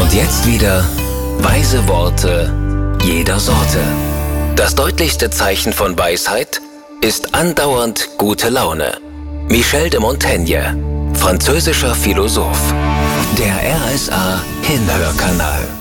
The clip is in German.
Und jetzt wieder weise Worte jeder Sorte. Das deutlichste Zeichen von Weisheit ist andauernd gute Laune. Michel de Montaigne, französischer Philosoph. Der RSA Hinhörkanal.